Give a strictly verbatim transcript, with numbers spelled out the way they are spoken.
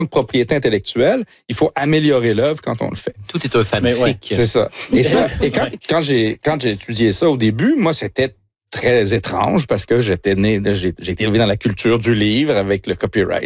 de propriété intellectuelle, il faut améliorer l'œuvre quand on le fait. Tout est un fanfic. Ouais, c'est ça. Et, ça, et quand, quand, j'ai, quand j'ai étudié ça au début, moi, c'était très étrange parce que j'étais né, j'ai, j'ai été élevé dans la culture du livre avec le copyright.